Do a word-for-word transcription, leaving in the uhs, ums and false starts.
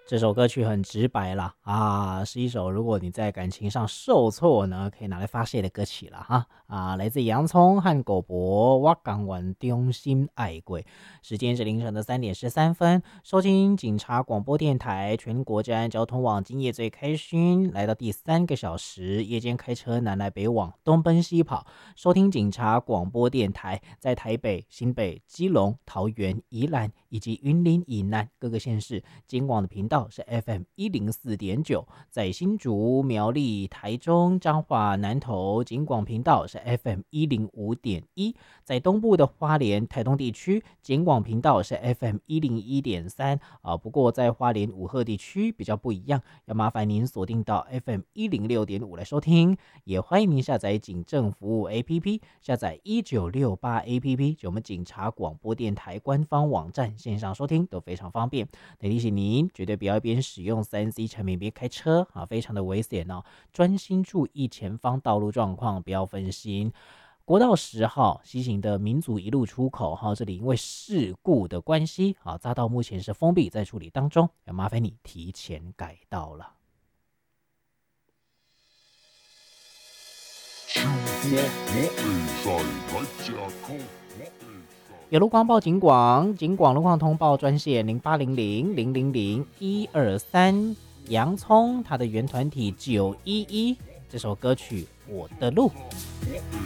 这首歌曲很直白啦啊，是一首如果你在感情上受挫呢，可以拿来发泄的歌曲了哈啊，来自洋葱和狗博，我港湾中心爱贵。时间是凌晨的三点十三分，收听警察广播电台全国治安交通网，今夜最开心，来到第三个小时，夜间开车南来北往，东奔西跑，收听警察广播电台，在台北、新北、基隆、桃园、宜兰以及云林以南各个县市警广的频道是 F M 一零四点九，在新竹、苗栗、台中、彰化、南投警广频道是 F M 一零五点一，在东部的花莲、台东地区警广频道是 F M 一零一点三啊。不过在花莲武鹤地区比较不一样，要麻烦您锁定到 F M 一零六点五来收听。也欢迎您下载警政服务 A P P， 下载一九六八 A P P， 就我们警察广播电台官方网站，线上收听都非常方便。得提醒您，绝对不要一边使用 三 C 产品边开车啊，非常的危险哦。专心注意前方道路状况，不要分心。国道十号西行的民族一路出口哈，这里因为事故的关系啊，匝道目前是封闭，在处理当中，要麻烦你提前改道了。有路况报警广，警广路况通报专线零八零零零零零一二三，洋葱它的原团体九一一，这首歌曲《我的路》。